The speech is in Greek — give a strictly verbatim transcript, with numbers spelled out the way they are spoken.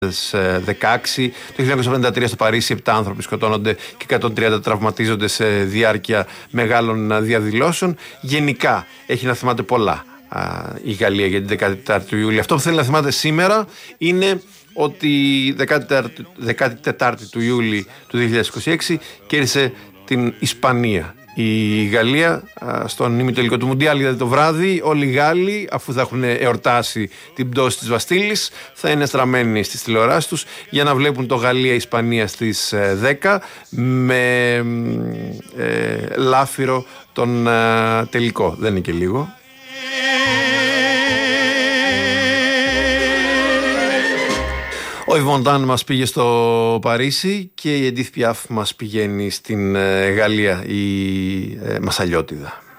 δεκαέξι. Το χίλια εννιακόσια πενήντα τρία στο Παρίσι επτά άνθρωποι σκοτώνονται και εκατόν τριάντα τραυματίζονται σε διάρκεια μεγάλων διαδηλώσεων. Γενικά έχει να θυμάται πολλά α, η Γαλλία για την δεκάτη τετάρτη του Ιούλη. Αυτό που θέλει να θυμάται σήμερα είναι ότι δεκάτη τετάρτη του Ιούλη του δύο χιλιάδες είκοσι έξι κέρδισε την Ισπανία η Γαλλία στον ημιτελικό του Μουντιάλ. Δηλαδή το βράδυ όλοι οι Γάλλοι, αφού θα έχουν εορτάσει την πτώση της Βαστίλης, θα είναι στραμμένοι στις τηλεοράσεις τους για να βλέπουν το Γαλλία-Ισπανία στις δέκα με ε, λάφυρο τον ε, τελικό. Δεν είναι και λίγο. Ο Ιβοντάν μας πήγε στο Παρίσι και η Εντίθ Πιάφ μας πηγαίνει στην Γαλλία, η ε, Μασαλιώτιδα.